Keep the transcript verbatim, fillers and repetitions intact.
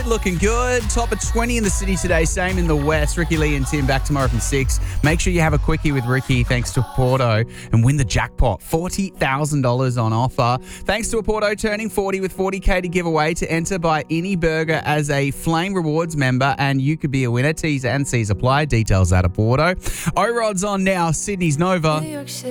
looking good. Top of twenty in the city today, same in the west. Ricky Lee and Tim back tomorrow from six. Make sure you have a quickie with Ricky thanks to Porto and win the jackpot. forty thousand dollars on offer. Thanks to Porto turning forty with forty K to give away. To enter, buy any burger as a Flame Rewards member and you could be a winner. T's and C's apply. Details at Porto. O-Rod's on now. Sydney's Nova.